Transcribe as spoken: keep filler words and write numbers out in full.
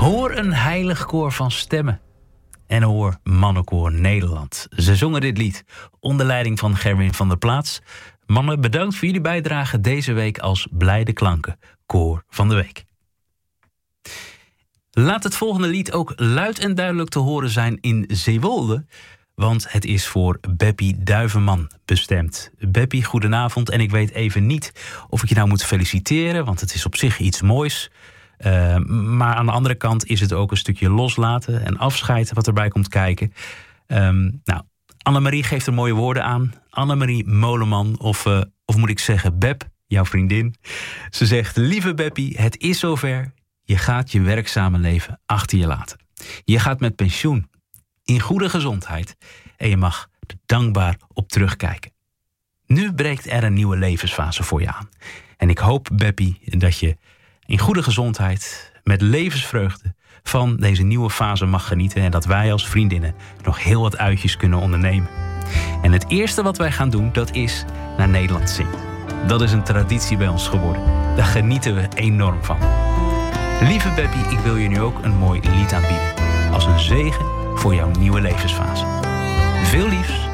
Hoor een heilig koor van stemmen. En hoor Mannenkoor Nederland. Ze zongen dit lied onder leiding van Gerwin van der Plaats. Mannen, bedankt voor jullie bijdrage deze week als Blijde Klanken, koor van de week. Laat het volgende lied ook luid en duidelijk te horen zijn in Zeewolde, want het is voor Beppie Duivenman bestemd. Beppie, goedenavond. En ik weet even niet of ik je nou moet feliciteren, want het is op zich iets moois. Uh, maar aan de andere kant is het ook een stukje loslaten en afscheid wat erbij komt kijken. Um, nou, Annemarie geeft er mooie woorden aan. Annemarie Moleman, of, uh, of moet ik zeggen Beb, jouw vriendin. Ze zegt, lieve Beppie, het is zover. Je gaat je werkzame leven achter je laten. Je gaat met pensioen, in goede gezondheid. En je mag er dankbaar op terugkijken. Nu breekt er een nieuwe levensfase voor je aan. En ik hoop, Beppie, dat je in goede gezondheid, met levensvreugde van deze nieuwe fase mag genieten. En dat wij als vriendinnen nog heel wat uitjes kunnen ondernemen. En het eerste wat wij gaan doen, dat is naar Nederland zingen. Dat is een traditie bij ons geworden. Daar genieten we enorm van. Lieve Beppie, ik wil je nu ook een mooi lied aanbieden. Als een zegen voor jouw nieuwe levensfase. Veel liefs.